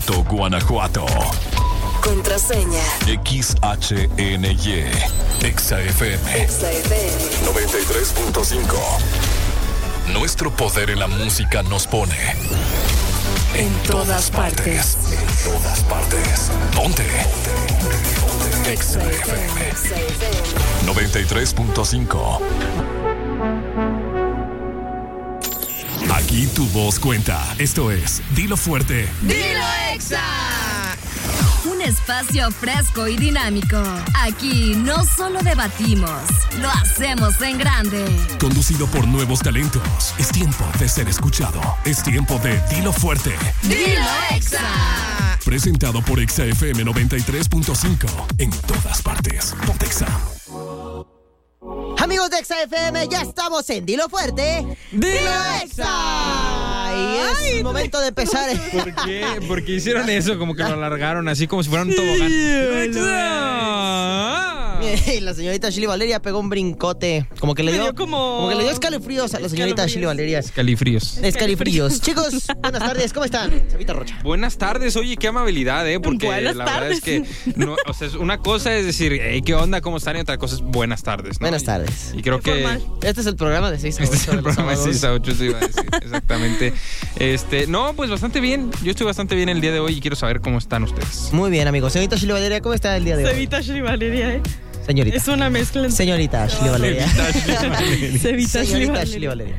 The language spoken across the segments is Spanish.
Irapuato, Guanajuato. Contraseña XHNY EXA-FM 93.5. Nuestro poder en la música nos pone en todas partes. En todas partes. Ponte. EXA-FM 93.5. Aquí tu voz cuenta. Esto es Dilo Fuerte. ¡Dilo Exa! Un espacio fresco y dinámico. Aquí no solo debatimos, lo hacemos en grande. Conducido por nuevos talentos. Es tiempo de ser escuchado. Es tiempo de Dilo Fuerte. ¡Dilo Exa! Presentado por EXA-FM 93.5. En todas partes. Ponte Exa. Amigos de EXA-FM, ya estamos en Dilo Fuerte. ¡Dilo Exa! Y es momento de empezar. ¿Por qué? Porque hicieron eso, como que lo alargaron, así como si fuera un tobogán. Y la señorita Shirley Valeria pegó un brincote. Como que le dio escalofríos a la señorita Shirley Valeria. Escalofríos. Chicos, buenas tardes, ¿cómo están? Sabita Rocha. Buenas tardes, oye, qué amabilidad, porque buenas la tardes. verdad es que no, o sea, una cosa es decir, hey, ¿qué onda? ¿Cómo están? Y otra cosa es buenas tardes, ¿no? Buenas tardes. Y creo que formal. Este es el programa de 6 a 8. este es el programa de 6 a 8, se iba a decir, exactamente. No, pues bastante bien. Yo estoy bastante bien el día de hoy y quiero saber cómo están ustedes. Muy bien, amigos. Señorita Shirley Valeria, ¿cómo está el día de hoy? Cevita Shirley Valeria, Señorita. Es una mezcla. Señorita Shirley Valeria. Cevita Shirley Señorita Valeria. Shirley Valeria.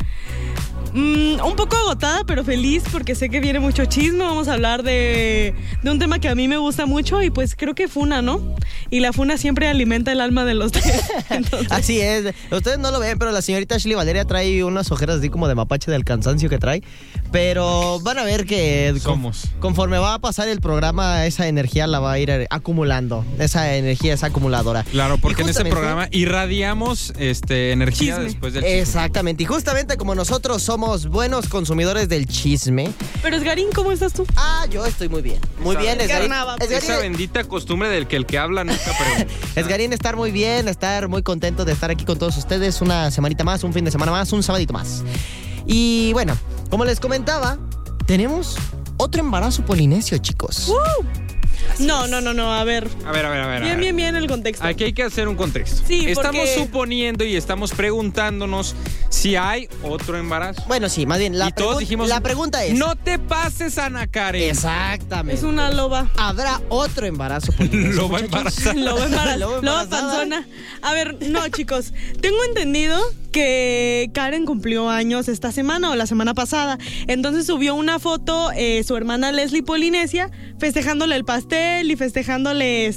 Un poco agotada, pero feliz porque sé que viene mucho chisme. Vamos a hablar de un tema que a mí me gusta mucho y pues creo que funa, ¿no? Y la funa siempre alimenta el alma de los tres. Entonces, Así es. Ustedes no lo ven, pero la señorita Shirley Valeria trae unas ojeras así como de mapache del cansancio que trae. Pero van a ver que conforme va a pasar el programa, esa energía la va a ir acumulando. Esa energía es acumuladora. Claro, porque en este justamente, programa irradiamos energía Chisme. después del chisme. Exactamente. Y justamente como nosotros somos buenos consumidores del chisme. pero Esgarín, ¿cómo estás tú? Yo estoy muy bien. Muy bien, Esgarín. Esa bendita costumbre del que el que habla nunca pregunta. Esgarín, estar muy bien, estar muy contento de estar aquí con todos ustedes. Una semanita más, un fin de semana más, un sabadito más. Y bueno, como les comentaba, tenemos otro embarazo polinesio, chicos. No, a ver. A ver. Bien el contexto. Aquí hay que hacer un contexto. Sí, estamos porque- suponiendo y estamos preguntándonos si hay otro embarazo. Bueno, sí, más bien, la pregunta es... No te pases, Ana Karen. Exactamente. Es una loba. ¿Habrá otro embarazo polinesio, Loba muchachos? embarazada. Loba Loba embarazada. panzona. A ver, no, chicos. Tengo entendido que Karen cumplió años esta semana o la semana pasada. Entonces subió una foto su hermana Leslie Polinesia festejándole el pastel y festejándole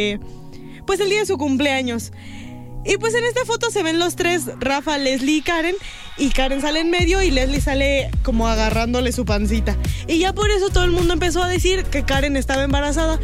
pues el día de su cumpleaños. Y pues en esta foto se ven los tres, Rafa, Leslie y Karen sale en medio y Leslie sale como agarrándole su pancita. Y ya por eso todo el mundo empezó a decir que Karen estaba embarazada,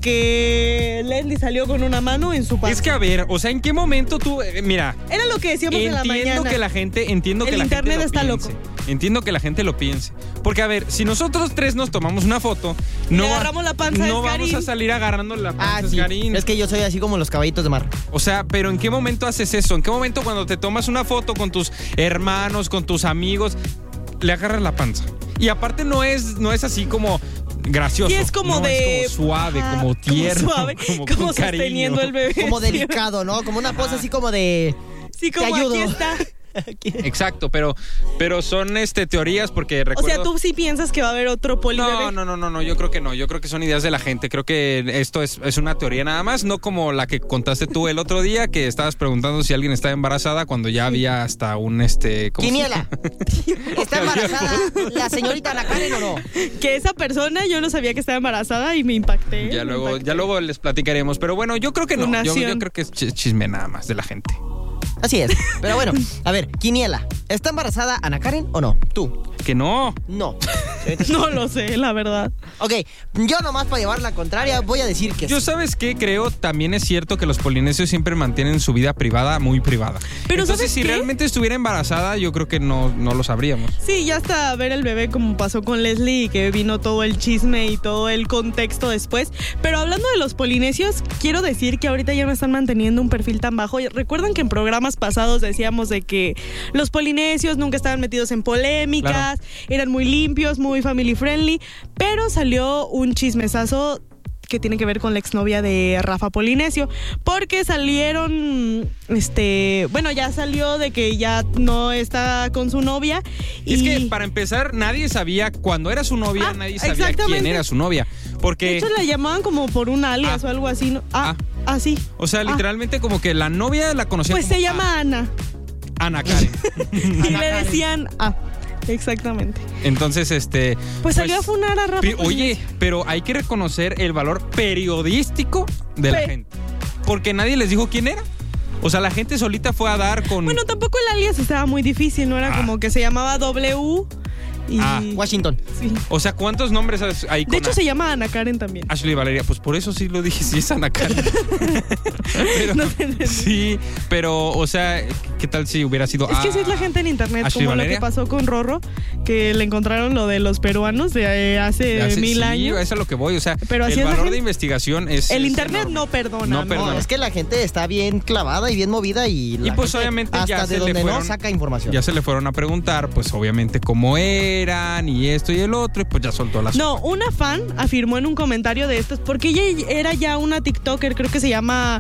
porque Leslie salió con una mano en su panza. Es que a ver, o sea, ¿en qué momento tú, mira? Era lo que decíamos en la mañana. Entiendo que la gente internet está piense. loco. Entiendo que la gente lo piense. Porque, a ver, si nosotros tres nos tomamos una foto, no agarramos la panza a no Esgarín. vamos a salir agarrando la panza a Sí. Esgarín. Es que yo soy así como los caballitos de mar. O sea, pero ¿en qué momento haces eso? ¿En qué momento cuando te tomas una foto con tus hermanos, con tus amigos, le agarras la panza? Y aparte no es así como gracioso. Sí, es como es como suave, Ajá, como tierno. Como suave, como con sosteniendo cariño. el bebé. Como delicado, ¿no? Como una pose así como de... Sí, como Te ayudo. aquí está. Exacto, pero son teorías porque recuerdo... O sea, tú sí piensas que va a haber otro polibebé. No, yo creo que no. Yo creo que son ideas de la gente. Creo que esto es una teoría nada más, no como la que contaste tú el otro día, que estabas preguntando si alguien estaba embarazada cuando ya había hasta un ¿cómo se Quiniela. llama? ¿Está embarazada la señorita Ana Karen o no? Que esa persona, yo no sabía que estaba embarazada y me impacté. Ya luego les platicaremos. Pero bueno, yo creo que no. Yo creo que es chisme nada más de la gente. Así es. Pero bueno, a ver, Quiniela. ¿Está embarazada Ana Karen o no? Tú. Que no. No. No lo sé, la verdad. Ok, yo nomás para llevar la contraria voy a decir que Yo, sí. ¿sabes qué? Creo también es cierto que los polinesios siempre mantienen su vida privada muy privada. Pero entonces, ¿sabes si qué? realmente estuviera embarazada, yo creo que no lo sabríamos. Sí, ya hasta ver el bebé como pasó con Leslie y que vino todo el chisme y todo el contexto después. Pero hablando de los polinesios, quiero decir que ahorita ya no están manteniendo un perfil tan bajo. ¿Recuerdan que en programas programas pasados decíamos de que los polinesios nunca estaban metidos en polémicas, eran muy limpios, muy family friendly, pero salió un chismesazo que tiene que ver con la exnovia de Rafa Polinesio, porque salieron, ya salió de que ya no está con su novia. Y es que para empezar, nadie sabía cuando era su novia, nadie sabía quién era su novia, porque de hecho la llamaban como por un alias o algo así, ¿no? Sí. O sea, literalmente como que la novia la conocía pues como se llama Ana Karen. Y le decían exactamente. Entonces, pues salió a funar a Rafa. Oye, pero hay que reconocer el valor periodístico de la gente. Porque nadie les dijo quién era. O sea, la gente solita fue a dar con... Bueno, tampoco el alias estaba muy difícil, ¿no? Era como que se llamaba W y... Washington. Sí. O sea, ¿cuántos nombres hay con De hecho, se llama Ana Karen también. Ashley Valeria, pues por eso sí lo dije, sí es Ana Karen. Pero, no te entendí. Sí, pero, o sea, ¿qué tal si hubiera sido... Es que sí es la gente en internet, Ashley como Valeria. Lo que pasó con Rorro, que le encontraron lo de los peruanos de hace 1000 años. Sí, eso es lo que voy, o sea, pero así el valor gente, de investigación es... El es internet enorme. no perdona. No perdona. No, es que la gente está bien clavada y bien movida y pues gente obviamente hasta ya de se donde le fueron, no saca información. Ya se le fueron a preguntar, pues obviamente cómo eran y esto y el otro, y pues ya soltó las... No, una fan afirmó en un comentario de estos, porque ella era ya una TikToker, creo que se llama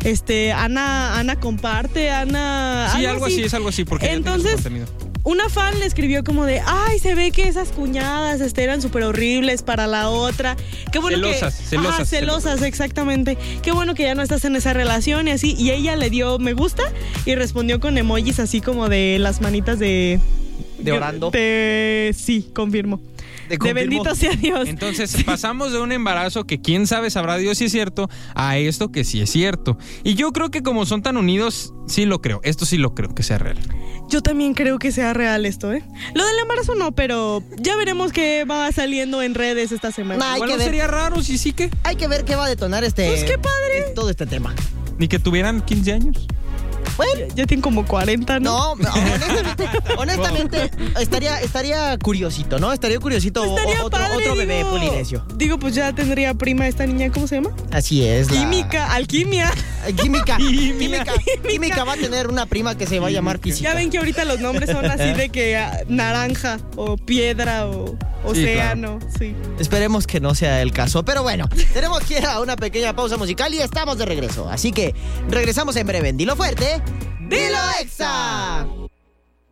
Ana Comparte, Ana... Sí, algo así, es algo así, porque entonces, ella tiene su contenido. Una fan le escribió como de, ay, se ve que esas cuñadas eran súper horribles para la otra. Qué bueno celosas, exactamente. Qué bueno que ya no estás en esa relación y así. Y ella le dio me gusta y respondió con emojis así como de las manitas de orando. Sí, confirmo. De bendito sea Dios. Entonces pasamos de un embarazo que quién sabe sabrá Dios si es cierto a esto que sí es cierto. Y yo creo que como son tan unidos, sí lo creo. Esto sí lo creo que sea real. Yo también creo que sea real esto, ¿eh? Lo del embarazo no, pero ya veremos qué va saliendo en redes esta semana. Igual no sería raro si sí que... Hay que ver qué va a detonar Pues qué padre. todo este tema. Ni que tuvieran 15 años. Bueno, ya tienen como 40, ¿no? No, honestamente estaría curiosito, ¿no? Estaría curiosito otro bebé polinesio. Digo, pues ya tendría prima esta niña, ¿cómo se llama? Así es. Alquimia va a tener una prima que se va a llamar Física. Ya ven que ahorita los nombres son así de que naranja o piedra o océano, sí. Esperemos que no sea el caso, pero bueno, tenemos que ir a una pequeña pausa musical y estamos de regreso. Así que regresamos en breve. Dilo fuerte. ¡Dilo Exa!